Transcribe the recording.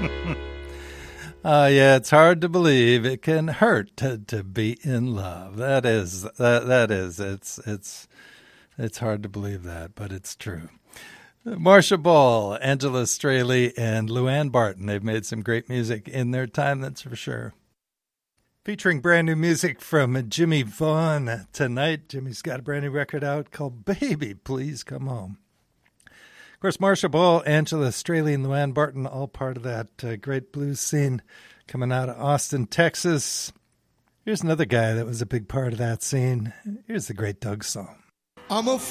Yeah, it's hard to believe it can hurt to be in love. That is. It's hard to believe that, but it's true. Marcia Ball, Angela Straley, and Luann Barton. They've made some great music in their time, that's for sure. Featuring brand new music from Jimmy Vaughn tonight. Jimmy's got a brand new record out called Baby, Please Come Home. Of course, Marcia Ball, Angela Straley, and Luann Barton, all part of that great blues scene coming out of Austin, Texas. Here's another guy that was a big part of that scene. Here's the great Doug song. I'm a